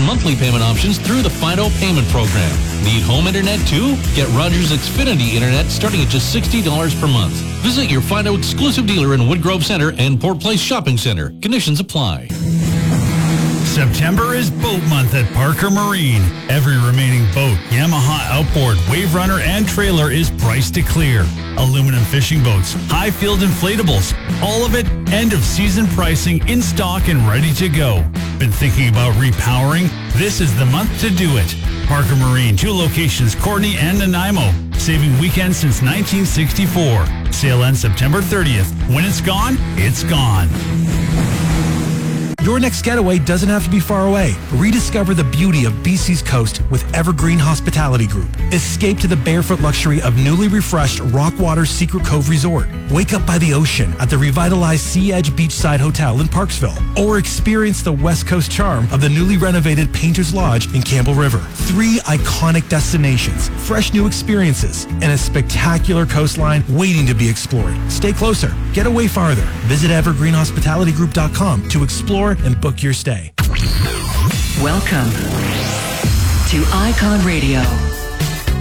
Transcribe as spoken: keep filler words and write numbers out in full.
monthly payment options through the Fido payment program. Need home internet too? Get Rogers Xfinity Internet starting at just sixty dollars per month. Visit your Fido exclusive dealer in Woodgrove Center and Port Place Shopping Center. Conditions apply. September is boat month at Parker Marine. Every remaining boat, Yamaha outboard, wave runner, and trailer is priced to clear. Aluminum fishing boats, high field inflatables, all of it end of season pricing in stock and ready to go. Been thinking about repowering? This is the month to do it. Parker Marine, two locations, Courtenay and Nanaimo. Saving weekends since nineteen sixty-four. Sale ends September thirtieth. When it's gone, it's gone. Your next getaway doesn't have to be far away. Rediscover the beauty of B C's coast with Evergreen Hospitality Group. Escape to the barefoot luxury of newly refreshed Rockwater Secret Cove Resort. Wake up by the ocean at the revitalized Sea Edge Beachside Hotel in Parksville. Or experience the West Coast charm of the newly renovated Painter's Lodge in Campbell River. Three iconic destinations, fresh new experiences, and a spectacular coastline waiting to be explored. Stay closer. Get away farther. Visit evergreen hospitality group dot com to explore and book your stay. Welcome to Icon Radio.